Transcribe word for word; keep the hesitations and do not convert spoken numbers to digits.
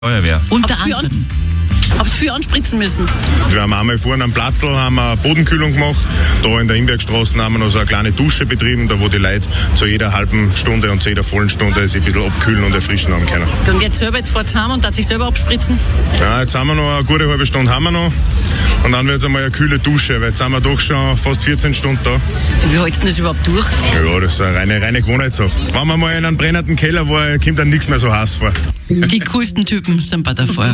Feuerwehr. Unter Hab's viel anderem. Hab's viel anspritzen müssen. Wir haben einmal vorne am Platzl haben wir Bodenkühlung gemacht. Da in der Imbergstraße haben wir noch so eine kleine Dusche betrieben, da wo die Leute zu jeder halben Stunde und zu jeder vollen Stunde sich ein bisschen abkühlen und erfrischen haben können. Und jetzt selber, jetzt fahrt's heim und darf sich selber abspritzen. Ja, jetzt haben wir noch eine gute halbe Stunde haben wir noch. Und dann wird es einmal eine kühle Dusche, weil jetzt sind wir doch schon fast vierzehn Stunden da. Wie hältst du das überhaupt durch? Ja, das ist eine reine, reine Gewohnheitssache. Wenn man mal in einem brennenden Keller war, kommt dann nichts mehr so heiß vor. Die coolsten Typen sind bei der Feuerwehr.